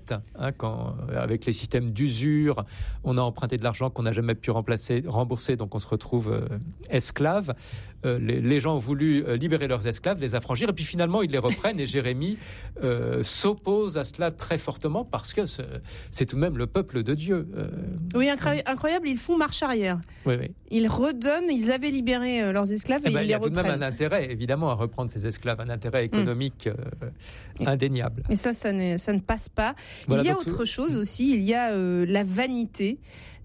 dette, avec les systèmes d'usure, on a emprunté de l'argent qu'on n'a jamais pu rembourser, donc on se retrouve esclave. Les gens ont voulu libérer leurs esclaves, les affranchir, et puis finalement ils les reprennent, et Jérémie s'oppose à cela très fortement, parce que c'est tout de même le peuple de Dieu. Oui, incroyable, ils font marche arrière. Oui. Ils redonnent, ils avaient libéré leurs esclaves et ils les reprennent. Il y a tout de même un intérêt, évidemment, à reprendre ces esclaves, un intérêt économique indéniable. Et ça ne passe pas. Voilà, il y a autre chose aussi, il y a la vanité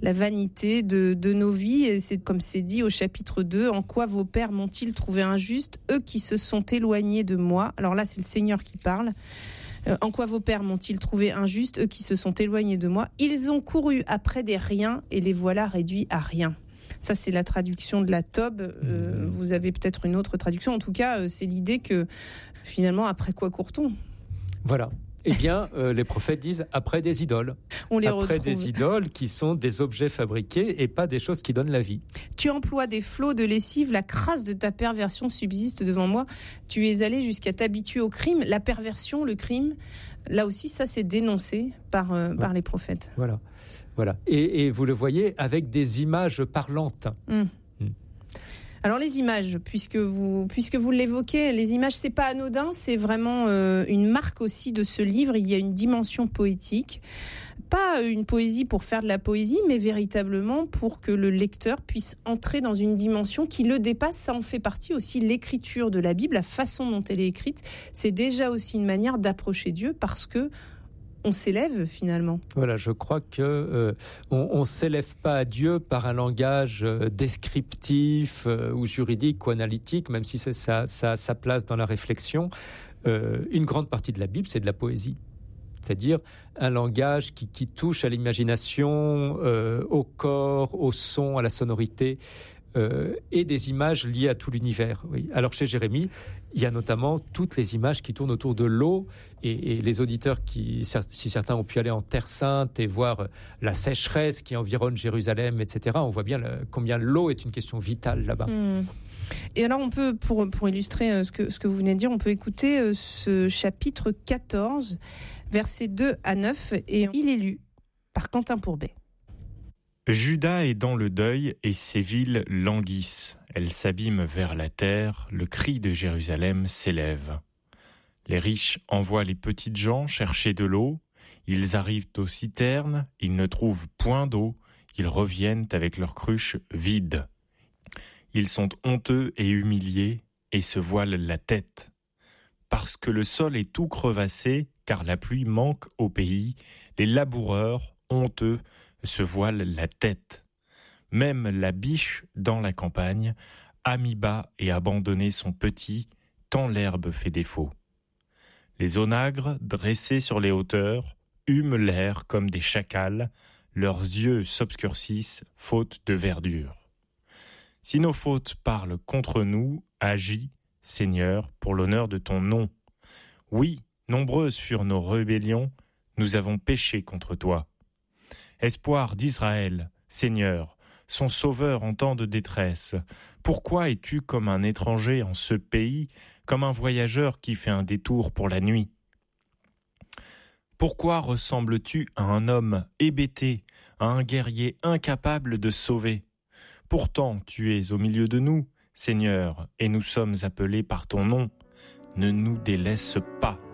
de nos vies. Et c'est comme c'est dit au chapitre 2, « En quoi vos pères m'ont-ils trouvé injuste, eux qui se sont éloignés de moi ?» Alors là, c'est le Seigneur qui parle. En quoi vos pères m'ont-ils trouvé injuste, eux qui se sont éloignés de moi? Ils ont couru après des riens et les voilà réduits à rien. Ça, c'est la traduction de la Tob. Vous avez peut-être une autre traduction. En tout cas, c'est l'idée que, finalement, après quoi court-on ? Voilà. Eh bien, les prophètes disent après des idoles. On les après retrouve. Des idoles qui sont des objets fabriqués et pas des choses qui donnent la vie. Tu emploies des flots de lessive, la crasse de ta perversion subsiste devant moi. Tu es allé jusqu'à t'habituer au crime. La perversion, le crime, là aussi, ça c'est dénoncé par les prophètes. Voilà. Et vous le voyez avec des images parlantes. Alors les images, puisque vous l'évoquez, les images, c'est pas anodin, c'est vraiment une marque aussi de ce livre. Il y a une dimension poétique, pas une poésie pour faire de la poésie, mais véritablement pour que le lecteur puisse entrer dans une dimension qui le dépasse. Ça en fait partie aussi, l'écriture de la Bible, la façon dont elle est écrite, c'est déjà aussi une manière d'approcher Dieu, parce que on s'élève finalement. Voilà, je crois que on s'élève pas à Dieu par un langage descriptif ou juridique ou analytique, même si c'est sa place dans la réflexion. Une grande partie de la Bible, c'est de la poésie. C'est-à-dire un langage qui touche à l'imagination, au corps, au son, à la sonorité, et des images liées à tout l'univers. Oui. Alors chez Jérémie, il y a notamment toutes les images qui tournent autour de l'eau, et les auditeurs si certains ont pu aller en Terre Sainte et voir la sécheresse qui environne Jérusalem, etc., on voit bien combien l'eau est une question vitale là-bas. Et alors on peut, pour illustrer ce que vous venez de dire, on peut écouter ce chapitre 14, versets 2 à 9, et il est lu par Quentin Pourbet. Juda est dans le deuil et ses villes languissent. Elles s'abîment vers la terre, le cri de Jérusalem s'élève. Les riches envoient les petites gens chercher de l'eau. Ils arrivent aux citernes, ils ne trouvent point d'eau. Ils reviennent avec leurs cruches vides. Ils sont honteux et humiliés et se voilent la tête. Parce que le sol est tout crevassé, car la pluie manque au pays, les laboureurs, honteux, se voilent la tête. Même la biche dans la campagne a mis bas et abandonné son petit, tant l'herbe fait défaut. Les onagres, dressés sur les hauteurs, hument l'air comme des chacals, leurs yeux s'obscurcissent, faute de verdure. Si nos fautes parlent contre nous, agis, Seigneur, pour l'honneur de ton nom. Oui, nombreuses furent nos rébellions, nous avons péché contre toi. Espoir d'Israël, Seigneur, son sauveur en temps de détresse, pourquoi es-tu comme un étranger en ce pays, comme un voyageur qui fait un détour pour la nuit ? Pourquoi ressembles-tu à un homme hébété, à un guerrier incapable de sauver ? Pourtant, tu es au milieu de nous, Seigneur, et nous sommes appelés par ton nom. Ne nous délaisse pas.